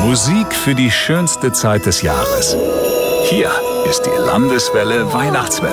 Musik für die schönste Zeit des Jahres. Hier ist die Landeswelle Weihnachtswelle.